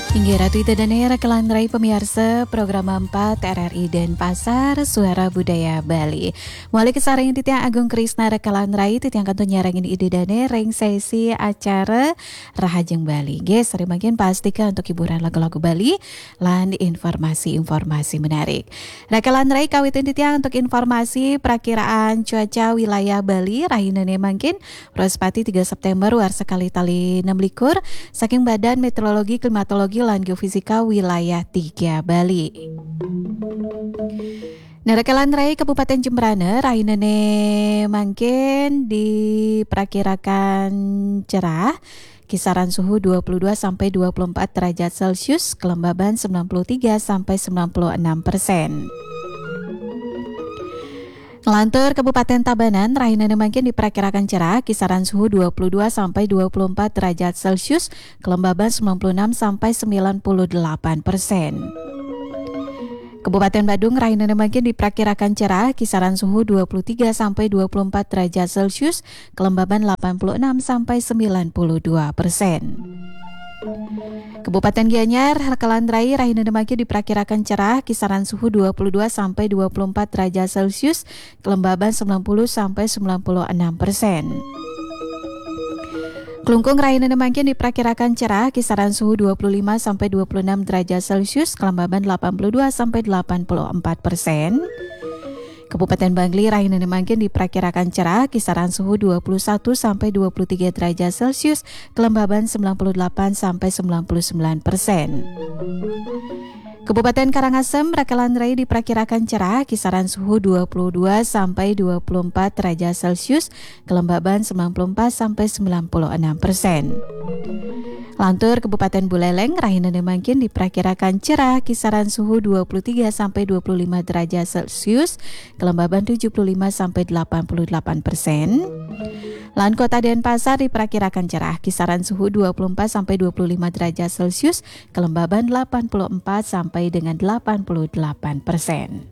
Hingga Ratu Ita dan Era Kelandrai pemirsa program 4 RRI Denpasar Suara Budaya Bali. Mulai kesarang titiang Agung Krisna Kelandrai titiang kantor nyarangin ide dane ring sesi acara Rahajeng Bali. Guys, sering pastikan untuk hiburan lagu-lagu Bali lan informasi-informasi menarik. Kelandrai kawitin titiang untuk informasi perakiraan cuaca wilayah Bali rahinane mangkin Rospati 3 September war sekali tali 6 likur saking Badan Meteorologi Klimatologi lan Geofisika wilayah 3 Bali. Kelandrai Kabupaten Jembrana rahinane mangkin diperkirakan cerah. Kisaran suhu 22 sampai 24 derajat Celcius, kelembaban 93 sampai 96%. Lantur Kabupaten Tabanan rahinane mangkin diperkirakan cerah, kisaran suhu 22 sampai 24 derajat Celcius, kelembaban 96 sampai 98%. Kabupaten Badung rahinane mangkin diperkirakan cerah, kisaran suhu 23 sampai 24 derajat Celcius, kelembaban 86 sampai 92%. Kabupaten Gianyar, Kelandrai rahinane mangkin diperkirakan cerah, kisaran suhu 22 sampai 24 derajat Celcius, kelembaban 90 sampai 96%. Kelungkung rahinane mangkin diperkirakan cerah, kisaran suhu 25 sampai 26 derajat Celcius, kelembaban 82 sampai 84%. Kabupaten Bangli rahinane mangkin diperkirakan cerah, kisaran suhu 21 sampai 23 derajat Celcius, kelembaban 98 sampai 99%. Kabupaten Karangasem, Kelandrai diperkirakan cerah, kisaran suhu 22 sampai 24 derajat Celcius, kelembaban 94 sampai 96%. Lantur Kabupaten Buleleng rahinane mangkin diperkirakan cerah, kisaran suhu 23 sampai 25 derajat Celcius, kelembaban 75 sampai 88%. Lan Kota Denpasar diperkirakan cerah, kisaran suhu 24 sampai 25 derajat Celcius, kelembaban 84 sampai dengan 88%.